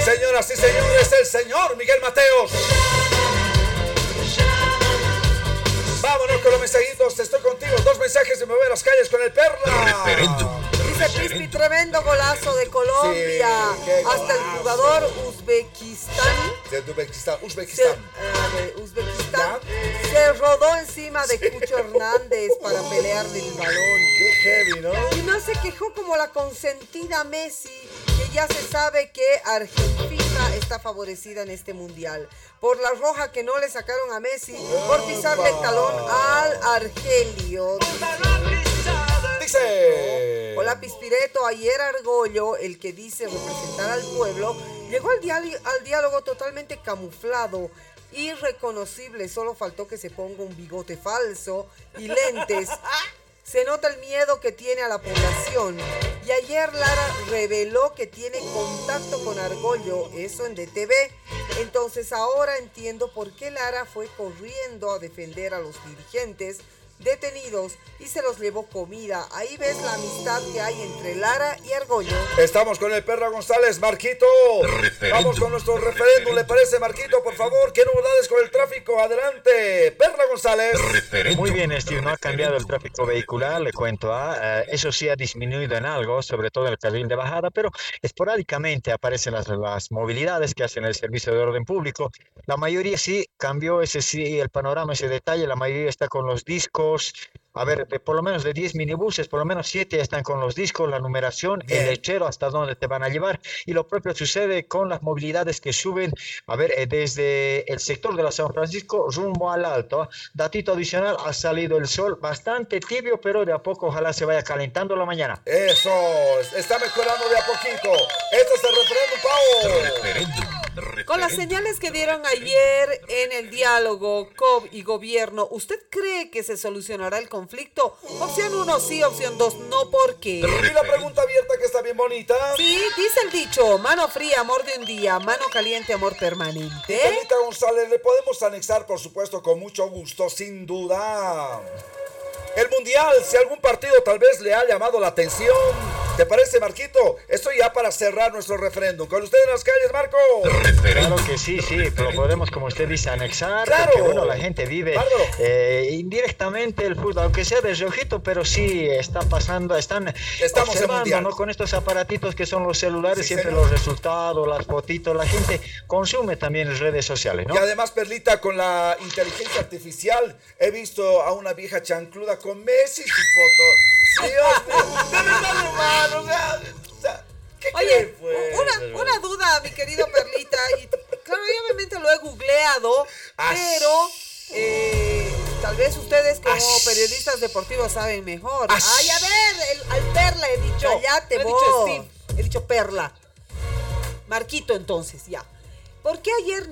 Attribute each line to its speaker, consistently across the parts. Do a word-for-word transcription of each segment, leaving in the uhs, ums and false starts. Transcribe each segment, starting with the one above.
Speaker 1: Señoras y señores, el señor Miguel Mateos. Vámonos con los mensajitos. Estoy contigo. Dos mensajes y me voy a las calles con el Perla.
Speaker 2: Referéndum.
Speaker 3: Dice Pispi, tremendo golazo de Colombia.
Speaker 1: Sí, qué
Speaker 3: hasta el
Speaker 1: golazo.
Speaker 3: jugador Uzbekistán.
Speaker 1: De Uzbekistán.
Speaker 3: Se,
Speaker 1: Uzbekistán.
Speaker 3: ah, de Uzbekistán se rodó encima de Cucho Hernández para pelear del balón.
Speaker 1: Qué heavy, ¿no?
Speaker 3: Y no se quejó como la consentida Messi, que ya se sabe que Argentina está favorecida en este mundial. Por la roja que no le sacaron a Messi, por pisarle el talón al Argelio.
Speaker 1: Dice.
Speaker 3: Hola Pispireto, ayer Argollo, el que dice representar al pueblo, llegó al, diali- al diálogo totalmente camuflado, irreconocible, solo faltó que se ponga un bigote falso y lentes. Se nota el miedo que tiene a la población. Y ayer Lara reveló que tiene contacto con Argollo, eso en D T V. Entonces ahora entiendo por qué Lara fue corriendo a defender a los dirigentes detenidos y se los llevó comida. Ahí ves la amistad que hay entre Lara y Argollo.
Speaker 1: Estamos con el Perla González, Marquito.
Speaker 2: Referéndum.
Speaker 1: Vamos con nuestro referéndum, ¿le parece, Marquito? Por favor, ¿qué novedades con el tráfico? Adelante, Perla González.
Speaker 2: Referéndum.
Speaker 4: Muy bien, Steve, no ha cambiado el tráfico vehicular, le cuento. ¿ah? Eh, eso sí ha disminuido en algo, sobre todo en el carril de bajada, pero esporádicamente aparecen las, las movilidades que hacen el servicio de orden público. La mayoría sí cambió, ese sí, el panorama, ese detalle, la mayoría está con los discos. A ver, de, por lo menos de diez minibuses, por lo menos siete están con los discos, la numeración,
Speaker 1: Bien.
Speaker 4: el lechero, hasta dónde te van a llevar. Y lo propio sucede con las movilidades que suben, a ver, eh, desde el sector de la San Francisco rumbo al Alto. ¿ah? Datito adicional, ha salido el sol bastante tibio, pero de a poco ojalá se vaya calentando la mañana.
Speaker 1: Eso, está mejorando de a poquito. Este es el referéndum, Pau.
Speaker 2: Referéndum.
Speaker 3: Con las señales que dieron ayer en el diálogo C O B y gobierno, ¿usted cree que se solucionará el conflicto? Opción uno sí, opción dos no, ¿por qué?
Speaker 1: Y la pregunta abierta que está bien bonita.
Speaker 3: Sí, dice el dicho, mano fría, amor de un día, mano caliente, amor permanente.
Speaker 1: Perlita González, le podemos anexar, por supuesto, con mucho gusto, sin duda. El Mundial, si algún partido tal vez le ha llamado la atención. ¿Te parece, Marquito? Esto ya para cerrar nuestro referéndum. Con usted en las calles, Marco.
Speaker 4: Claro que sí, sí, lo podemos, como usted dice, anexar,
Speaker 1: Claro.
Speaker 4: porque bueno, la gente vive
Speaker 1: Bárbaro.
Speaker 4: eh, indirectamente el fútbol, aunque sea de reojito, pero sí está pasando, están
Speaker 1: Estamos en
Speaker 4: observando,
Speaker 1: Mundial.
Speaker 4: ¿no? Con estos aparatitos que son los celulares,
Speaker 1: Sí,
Speaker 4: siempre
Speaker 1: señor.
Speaker 4: los resultados, las fotitos, la gente consume también en redes sociales, ¿no?
Speaker 1: Y además, Perlita, con la inteligencia artificial, he visto a una vieja chancluda con Messi su foto. Dios mío, de verdad, hermano, o sea, o sea, ¿qué
Speaker 3: Oye,
Speaker 1: cree, pues,
Speaker 3: una,
Speaker 1: hermano?
Speaker 3: una duda, mi querido Perlita, y claro, yo obviamente lo he googleado,
Speaker 1: Ash.
Speaker 3: pero eh, tal vez ustedes como
Speaker 1: Ash.
Speaker 3: periodistas deportivos saben mejor.
Speaker 1: Ash.
Speaker 3: Ay, a ver, el- al Perla he dicho,
Speaker 1: No,
Speaker 3: allá te
Speaker 1: no he
Speaker 3: voy.
Speaker 1: dicho Steve.
Speaker 3: He dicho Perla. Marquito, entonces, ya. ¿Por qué ayer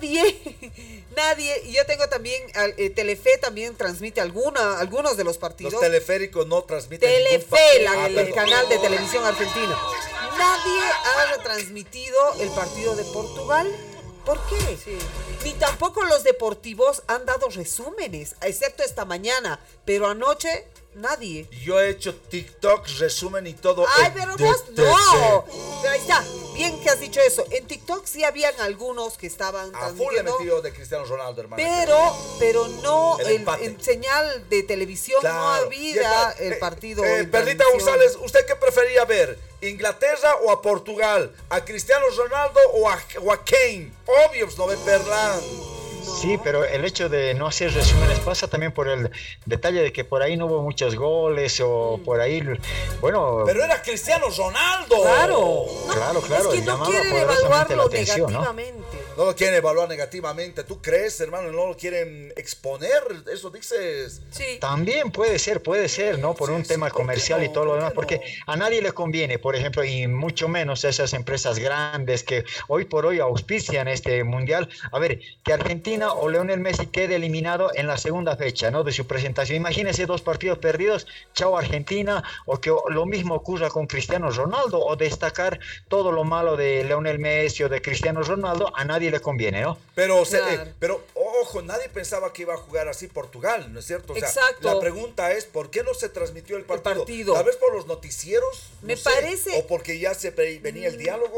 Speaker 3: nadie, nadie, y yo tengo también, eh, Telefe también transmite alguna, algunos de los partidos.
Speaker 1: Los teleféricos no transmiten
Speaker 3: Telefe,
Speaker 1: ningún
Speaker 3: la-
Speaker 1: pa-
Speaker 3: el,
Speaker 1: Ah, perdón.
Speaker 3: canal de televisión argentino. Nadie ha retransmitido el partido de Portugal. ¿Por qué? Ni tampoco los deportivos han dado resúmenes, excepto esta mañana. Pero anoche, nadie.
Speaker 1: Yo he hecho TikTok, resumen y todo.
Speaker 3: Ay,
Speaker 1: en
Speaker 3: pero
Speaker 1: D
Speaker 3: vos
Speaker 1: T C.
Speaker 3: no. Pero ahí está. Bien que has dicho eso. En TikTok sí habían algunos que estaban
Speaker 1: A full le he
Speaker 3: transmitiendo.
Speaker 1: metido de Cristiano Ronaldo, hermano.
Speaker 3: Pero, pero no
Speaker 1: El
Speaker 3: el-
Speaker 1: empate.
Speaker 3: en señal de televisión no
Speaker 1: Claro.
Speaker 3: había
Speaker 1: Y está-
Speaker 3: el
Speaker 1: eh,
Speaker 3: partido.
Speaker 1: eh,
Speaker 3: en
Speaker 1: Perlita
Speaker 3: transmisión.
Speaker 1: González, ¿usted qué prefería ver? ¿Inglaterra o a Portugal? ¿A Cristiano Ronaldo o a, o a Kane? Obvio, no ve Perlán.
Speaker 4: Sí, pero el hecho de no hacer resúmenes pasa también por el detalle de que por ahí no hubo muchos goles o por ahí, bueno,
Speaker 1: Pero era Cristiano Ronaldo.
Speaker 3: Claro.
Speaker 4: claro, claro,
Speaker 3: Es que no
Speaker 4: llamaba
Speaker 3: quieren
Speaker 4: poderosamente
Speaker 3: evaluarlo
Speaker 4: la atención, ¿no?
Speaker 3: negativamente.
Speaker 1: No lo quieren evaluar negativamente. ¿Tú crees, hermano? ¿No lo quieren exponer? Eso dices.
Speaker 3: Sí.
Speaker 4: También puede ser, puede ser, ¿no? Por
Speaker 1: Sí,
Speaker 4: un
Speaker 1: sí,
Speaker 4: tema
Speaker 1: ¿por qué
Speaker 4: comercial
Speaker 1: no?
Speaker 4: y todo lo
Speaker 1: ¿Por
Speaker 4: demás,
Speaker 1: qué
Speaker 4: porque
Speaker 1: no?
Speaker 4: a nadie le conviene, por ejemplo, y mucho menos a esas empresas grandes que hoy por hoy auspician este mundial. A ver, que Argentina o Lionel Messi quede eliminado en la segunda fecha, ¿no? De su presentación. Imagínense dos partidos perdidos, chao Argentina, o que lo mismo ocurra con Cristiano Ronaldo, o destacar todo lo malo de Lionel Messi o de Cristiano Ronaldo, a nadie le conviene, ¿no?
Speaker 1: Pero, o sea,
Speaker 3: Claro.
Speaker 1: eh, pero ojo, nadie pensaba que iba a jugar así Portugal, ¿no es cierto? O sea,
Speaker 3: Exacto.
Speaker 1: la pregunta es, ¿por qué no se transmitió el partido?
Speaker 3: partido.
Speaker 1: Tal vez por los noticieros, no
Speaker 3: Me
Speaker 1: sé,
Speaker 3: parece-
Speaker 1: o porque ya se pre- venía el diálogo.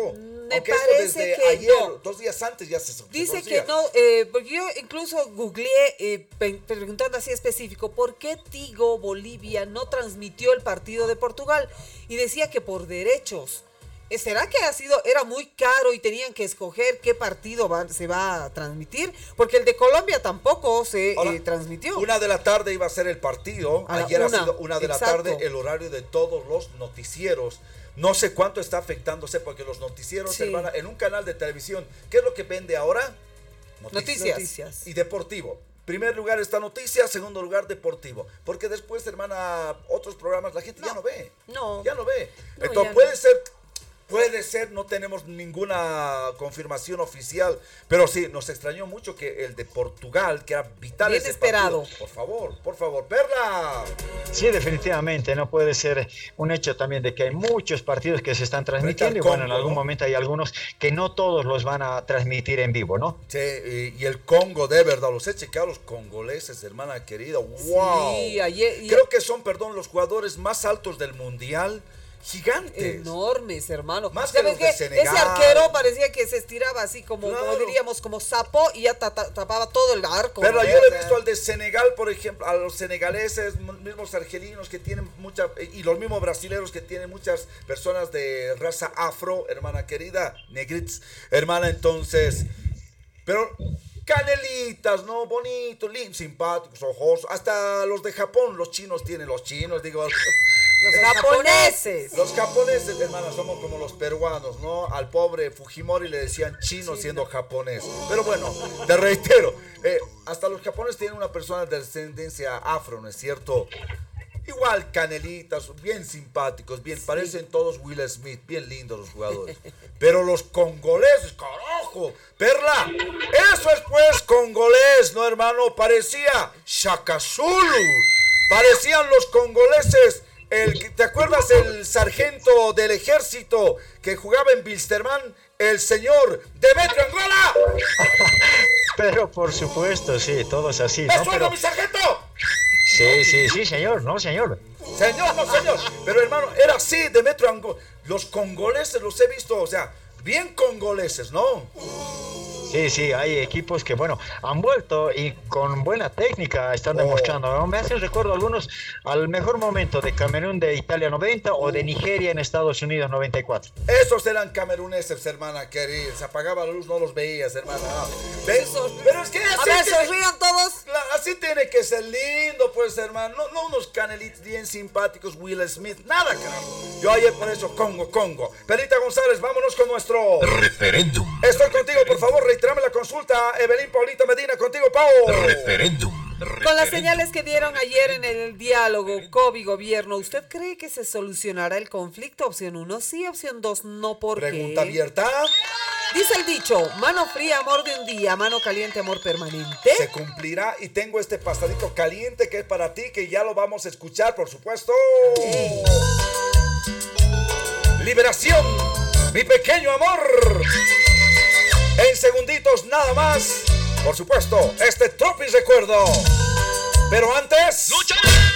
Speaker 3: Me
Speaker 1: Aunque esto
Speaker 3: parece
Speaker 1: desde
Speaker 3: que
Speaker 1: ayer,
Speaker 3: no.
Speaker 1: dos días antes ya se se
Speaker 3: Dice
Speaker 1: conocía.
Speaker 3: que no, eh, porque yo incluso googleé eh, pe- preguntando así específico, ¿por qué Tigo Bolivia no transmitió el partido de Portugal? Y decía que por derechos. Eh, ¿Será que ha sido, era muy caro y tenían que escoger qué partido va- se va a transmitir? Porque el de Colombia tampoco se
Speaker 1: Ahora,
Speaker 3: eh, transmitió.
Speaker 1: Una de la tarde iba a ser el partido.
Speaker 3: A la
Speaker 1: Ayer
Speaker 3: una,
Speaker 1: ha sido una de la
Speaker 3: exacto.
Speaker 1: tarde el horario de todos los noticieros. No sé cuánto está afectándose porque los noticieros,
Speaker 3: Sí.
Speaker 1: hermana, en un canal de televisión, ¿qué es lo que vende ahora?
Speaker 3: Noticias. Noticias.
Speaker 1: Y deportivo. Primer lugar está noticias, segundo lugar deportivo. Porque después, hermana, otros programas la gente ya no ve.
Speaker 3: No.
Speaker 1: Ya no ve.
Speaker 3: No,
Speaker 1: Entonces
Speaker 3: ya
Speaker 1: puede
Speaker 3: no.
Speaker 1: ser, puede ser, no tenemos ninguna confirmación oficial, pero sí, nos extrañó mucho que el de Portugal, que era vital
Speaker 3: Bien
Speaker 1: ese
Speaker 3: esperado.
Speaker 1: partido. Por favor, por favor, Perla.
Speaker 4: Sí, definitivamente, no puede ser un hecho también de que hay muchos partidos que se están transmitiendo y
Speaker 1: Congo,
Speaker 4: bueno, en algún
Speaker 1: ¿no?
Speaker 4: momento hay algunos que no todos los van a transmitir en vivo, ¿no?
Speaker 1: Sí, y, y el Congo, de verdad, los he checado, los congoleses, hermana querida, wow.
Speaker 3: Sí, ayer- y-
Speaker 1: Creo que son, perdón, los jugadores más altos del mundial, gigantes.
Speaker 3: Enormes, hermano.
Speaker 1: Más que
Speaker 3: ¿Sabes
Speaker 1: los de
Speaker 3: qué?
Speaker 1: Senegal.
Speaker 3: Ese arquero parecía que se estiraba así como, como
Speaker 1: Claro.
Speaker 3: diríamos, como sapo y ya ta- ta- tapaba todo el arco.
Speaker 1: Pero
Speaker 3: ¿no?
Speaker 1: yo le he visto al de Senegal, por ejemplo, a los senegaleses, m- mismos argelinos que tienen mucha, y los mismos brasileños que tienen muchas personas de raza afro, hermana querida, negrits, hermana, entonces, pero canelitas, ¿no? Bonitos, lindos, simpáticos, ojosos, hasta los de Japón, los chinos tienen, los chinos, digo,
Speaker 3: Los japoneses.
Speaker 1: los japoneses, hermana, somos como los peruanos, ¿no? Al pobre Fujimori le decían chino siendo japonés. Pero bueno, te reitero, eh, hasta los japoneses tienen una persona de descendencia afro, ¿no es cierto? Igual canelitas, bien simpáticos, bien, parecen todos Will Smith, bien lindos los jugadores. Pero los congoleses, carajo, Perla, eso es pues congolés, ¿no, hermano? Parecía Shaka Zulu, parecían los congoleses. El, ¿te acuerdas el sargento del ejército que jugaba en Bilsterman? El señor Demetrio Angola.
Speaker 4: Pero por supuesto, sí, todos así,
Speaker 1: ¡Me
Speaker 4: ¿no?
Speaker 1: suena,
Speaker 4: Pero,
Speaker 1: mi sargento!
Speaker 4: sí, sí, sí, señor, no, señor.
Speaker 1: Señor, no, señor. Pero hermano, era así, Demetrio Angola. Los congoleses los he visto, o sea, bien congoleses, ¿no?
Speaker 4: Sí, sí, hay equipos que, bueno, han vuelto y con buena técnica están
Speaker 1: Oh.
Speaker 4: demostrando, ¿no? Me hacen recuerdo algunos al mejor momento de Camerún de Italia noventa o de Nigeria en Estados Unidos noventa y cuatro.
Speaker 1: Esos eran cameruneses, hermana querida. Se apagaba la luz, no los veías, hermana. Ah, ¿ves? Pero es que
Speaker 3: A
Speaker 1: así,
Speaker 3: ver,
Speaker 1: tiene,
Speaker 3: sonrían todos.
Speaker 1: Cla- así tiene que ser lindo, pues, hermano. No, no unos canelitos bien simpáticos, Will Smith. Nada, carajo. Yo ayer por eso, Congo, Congo. Perita González, vámonos con nuestro
Speaker 2: Referéndum.
Speaker 1: Estoy contigo, por favor, reiterame la consulta. Evelyn Paulita Medina, contigo, Pau.
Speaker 2: Referéndum.
Speaker 3: Con las señales que dieron ayer en el diálogo COVID-gobierno, ¿usted cree que se solucionará el conflicto? Opción uno, sí. Opción dos, no. ¿Por
Speaker 1: Pregunta
Speaker 3: qué?
Speaker 1: abierta.
Speaker 3: Dice el dicho, mano fría, amor de un día, mano caliente, amor permanente.
Speaker 1: Se cumplirá y tengo este pasadito caliente que es para ti, que ya lo vamos a escuchar, por supuesto. Liberación, mi pequeño amor. En segunditos nada más. Por supuesto, este Tropis recuerdo. Pero antes...
Speaker 2: ¡Lucha!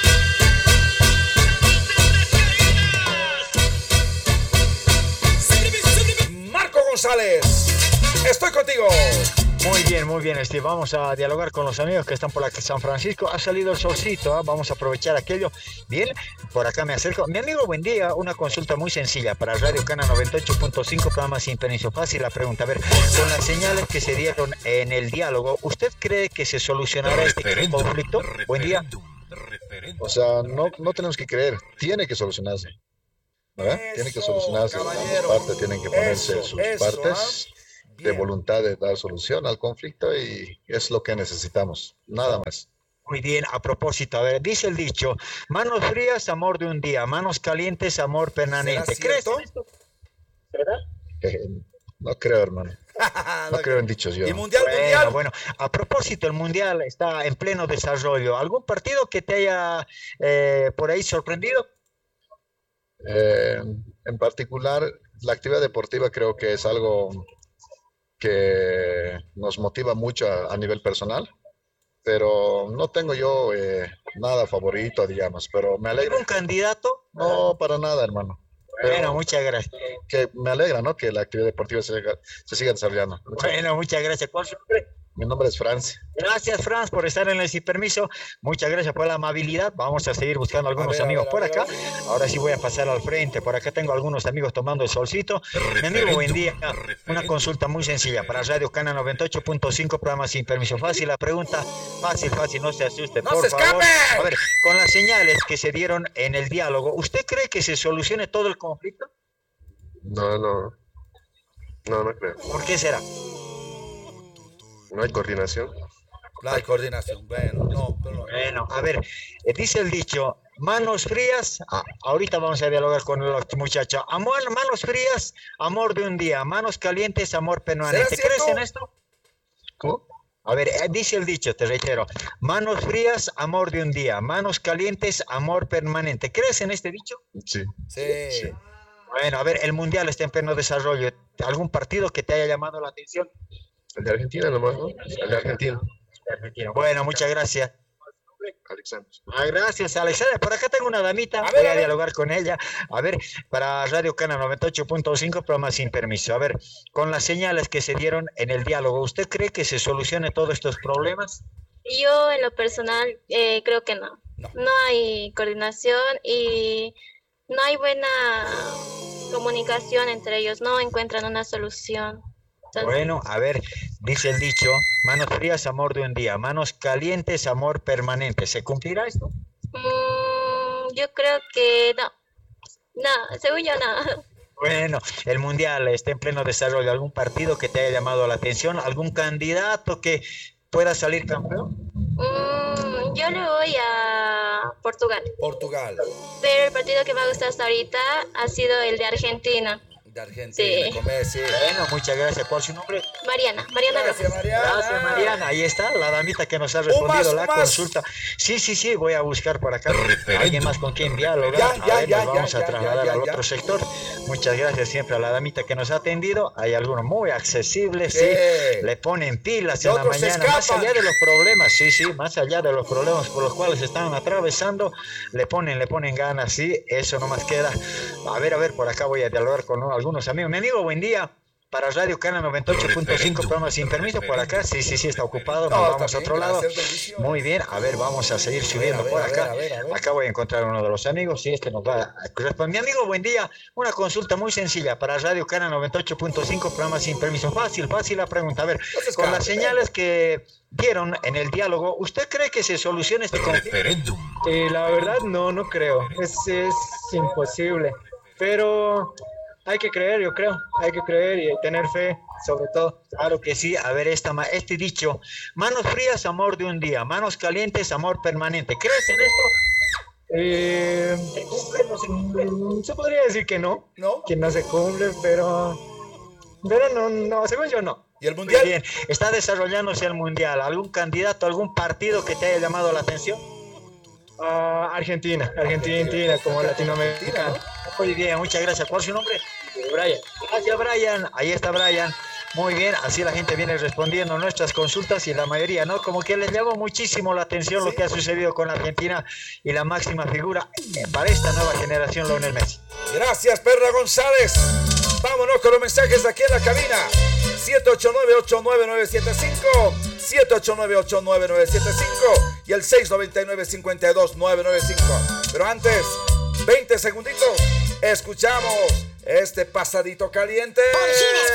Speaker 1: Marco González, estoy contigo.
Speaker 4: Muy bien, muy bien, Steve. Vamos a dialogar con los amigos que están por aquí San Francisco. Ha salido el solcito, ¿eh? Vamos a aprovechar aquello. Bien, por acá me acerco. Mi amigo, buen día. Una consulta muy sencilla para Radio Cana noventa y ocho punto cinco, programa Sin Permiso. Fácil la pregunta. A ver, con las señales que se dieron en el diálogo, ¿usted cree que se solucionará este
Speaker 2: Referéndum.
Speaker 4: conflicto? Buen día.
Speaker 2: Referéndum. Referéndum.
Speaker 5: O sea, no, no tenemos que creer, tiene que solucionarse. ¿verdad? Tiene que
Speaker 1: Eso,
Speaker 5: solucionarse.
Speaker 1: caballero.
Speaker 5: Ambas partes tienen que ponerse
Speaker 1: Eso,
Speaker 5: sus
Speaker 1: eso,
Speaker 5: partes
Speaker 1: ¿ah?
Speaker 5: de
Speaker 1: Bien.
Speaker 5: voluntad de dar solución al conflicto y es lo que necesitamos, nada más.
Speaker 4: Muy bien, a propósito, a ver, dice el dicho, manos frías, amor de un día, manos calientes, amor permanente.
Speaker 1: ¿Será
Speaker 4: ¿Crees
Speaker 1: cierto?
Speaker 4: en esto? ¿Verdad?
Speaker 5: Eh, no creo, hermano. No creo en dichos yo.
Speaker 1: Y mundial,
Speaker 4: Bueno,
Speaker 1: mundial.
Speaker 4: bueno, a propósito, el Mundial está en pleno desarrollo. ¿Algún partido que te haya eh, por ahí sorprendido?
Speaker 5: Eh, en particular, la actividad deportiva creo que es algo que nos motiva mucho a, a nivel personal, pero no tengo yo eh, nada favorito, digamos, pero me alegra.
Speaker 4: ¿Algún candidato?
Speaker 5: No, para nada, hermano.
Speaker 4: Bueno, muchas gracias.
Speaker 5: Que me alegra, ¿no? Que la actividad deportiva se, siga- se siga desarrollando. Muchas-
Speaker 4: Bueno, muchas gracias. ¿Cuál es su nombre?
Speaker 5: Mi nombre es Franz.
Speaker 4: Gracias, Franz, por estar en el Sin Permiso. Muchas gracias por la amabilidad. Vamos a seguir buscando algunos
Speaker 1: ver, a
Speaker 4: amigos
Speaker 1: ver, a
Speaker 4: por
Speaker 1: ver,
Speaker 4: acá.
Speaker 1: a ver.
Speaker 4: Ahora sí voy a pasar al frente. Por acá tengo algunos amigos tomando el solcito. Mi amigo, buen día. Una consulta muy sencilla para Radio Cana noventa y ocho punto cinco, programa Sin Permiso. Fácil la pregunta. Fácil, fácil, no se asuste,
Speaker 1: ¡No
Speaker 4: por
Speaker 1: se
Speaker 4: favor.
Speaker 1: escape!
Speaker 4: A ver, con las señales que se dieron en el diálogo, ¿usted cree que se solucione todo el conflicto?
Speaker 5: No, no. No, no creo.
Speaker 4: ¿Por qué será?
Speaker 5: No hay coordinación.
Speaker 1: La hay coordinación. Bueno, no, no, no.
Speaker 4: Bueno, a ver, eh, dice el dicho, manos frías, ah, ahorita vamos a dialogar con los muchachos, amor, manos frías, amor de un día, manos calientes, amor permanente.
Speaker 1: ¿Será
Speaker 4: ¿Crees
Speaker 1: cierto?
Speaker 4: en esto?
Speaker 5: ¿Cómo?
Speaker 4: A ver, eh, dice el dicho, te reitero, manos frías, amor de un día, manos calientes, amor permanente. ¿Crees en este dicho?
Speaker 5: Sí.
Speaker 1: Sí.
Speaker 4: Bueno, a ver, el Mundial está en pleno desarrollo. ¿Algún partido que te haya llamado la atención?
Speaker 5: El de Argentina nomás, ¿no? El de Argentina.
Speaker 4: Bueno, muchas gracias.
Speaker 5: Alexander.
Speaker 4: Ah, gracias, Alexander. Por acá tengo una damita.
Speaker 1: A ver,
Speaker 4: Voy
Speaker 1: a
Speaker 4: a
Speaker 1: ver.
Speaker 4: dialogar con ella. A ver, para Radio Cana noventa y ocho punto cinco, programa Sin Permiso. A ver, con las señales que se dieron en el diálogo, ¿usted cree que se solucione todos estos problemas?
Speaker 6: Yo en lo personal eh, creo que no.
Speaker 1: No.
Speaker 6: no. hay coordinación y no hay buena comunicación entre ellos, no encuentran una solución. Entonces,
Speaker 4: Bueno, a ver, dice el dicho, manos frías, amor de un día, manos calientes, amor permanente. ¿Se cumplirá esto?
Speaker 6: mm, yo creo que no. No, según yo no.
Speaker 4: Bueno, el Mundial está en pleno desarrollo. ¿Algún partido que te haya llamado la atención? ¿Algún candidato que pueda salir campeón?
Speaker 6: Mm, yo le voy a Portugal,
Speaker 1: Portugal.
Speaker 6: pero el partido que me ha gustado hasta ahorita ha sido el de Argentina.
Speaker 1: De Argentina.
Speaker 6: Sí.
Speaker 1: con Messi.
Speaker 4: Bueno, muchas gracias. ¿Cuál es su nombre?
Speaker 6: Mariana, Mariana
Speaker 1: Gracias,
Speaker 6: Rojas.
Speaker 1: Mariana.
Speaker 4: Gracias, Mariana. Ahí está la damita que nos ha respondido
Speaker 1: más,
Speaker 4: la
Speaker 1: un más.
Speaker 4: consulta. Sí, sí, sí, voy a buscar por acá
Speaker 2: Referéndum.
Speaker 4: alguien más con quien dialogar.
Speaker 1: Ya,
Speaker 4: A
Speaker 1: ya,
Speaker 4: ver,
Speaker 1: ya,
Speaker 4: nos
Speaker 1: ya,
Speaker 4: vamos
Speaker 1: ya,
Speaker 4: a
Speaker 1: ya,
Speaker 4: trasladar
Speaker 1: ya,
Speaker 4: al
Speaker 1: ya.
Speaker 4: otro sector. Muchas gracias siempre a la damita que nos ha atendido. Hay algunos muy accesibles, sí.
Speaker 1: Sí.
Speaker 4: Le ponen pilas
Speaker 1: Y
Speaker 4: en la
Speaker 1: otros se
Speaker 4: mañana. Más
Speaker 1: escapan.
Speaker 4: allá de los problemas, sí, sí, más allá de los problemas por los cuales están atravesando, le ponen, le ponen ganas, sí, eso no más queda. A ver, a ver, por acá voy a dialogar con algunos amigos. Mi amigo, buen día. Para Radio Cana noventa y ocho punto cinco, programa Sin Permiso, por acá, sí, sí, sí, está ocupado, nos
Speaker 1: No,
Speaker 4: vamos
Speaker 1: está
Speaker 4: a otro
Speaker 1: bien,
Speaker 4: lado.
Speaker 1: gracias, bendiciones.
Speaker 4: Muy bien, a ver, vamos a seguir subiendo
Speaker 1: a ver,
Speaker 4: por
Speaker 1: a ver,
Speaker 4: acá.
Speaker 1: a ver, a ver.
Speaker 4: Acá voy a encontrar uno de los amigos, sí, este nos va a corresponder. Mi amigo, buen día, una consulta muy sencilla para Radio Cana noventa y ocho punto cinco, programa Sin Permiso. Fácil, fácil la pregunta. A ver,
Speaker 1: se
Speaker 4: con las
Speaker 1: escape.
Speaker 4: señales que dieron en el diálogo, ¿usted cree que se solucione este conflicto?
Speaker 2: Referéndum.
Speaker 7: Eh, la verdad no, no creo. Es, es imposible. Pero hay que creer, yo creo. Hay que creer y tener fe, sobre todo.
Speaker 4: Claro que sí, a ver, esta, ma- este dicho, manos frías, amor de un día, manos calientes, amor permanente. ¿Crees en esto?
Speaker 7: Eh, mm, se podría decir que no,
Speaker 1: ¿No?
Speaker 7: que no se cumple, pero, pero no, no, según yo no.
Speaker 1: ¿Y el
Speaker 4: Muy
Speaker 1: mundial?
Speaker 4: bien, está desarrollándose el Mundial. ¿Algún candidato, algún partido que te haya llamado la atención?
Speaker 7: Ah, Argentina, Argentina como latinoamericana.
Speaker 4: Muy bien, muchas gracias. ¿Cuál es su nombre?
Speaker 7: Brian.
Speaker 4: Gracias, Brian. Ahí está Brian. Muy bien, así la gente viene respondiendo nuestras consultas y la mayoría, ¿no? Como que les llamó muchísimo la atención lo que ha sucedido con Argentina y la máxima figura eh, para esta nueva generación, Lionel Messi.
Speaker 1: Gracias, Perla González. Vámonos con los mensajes aquí en la cabina. siete ocho nueve, ocho nueve nueve siete cinco, siete ocho nueve, ocho nueve nueve siete cinco y el seis nueve nueve, cinco dos, nueve nueve cinco. Pero antes, veinte segunditos, escuchamos este pasadito caliente.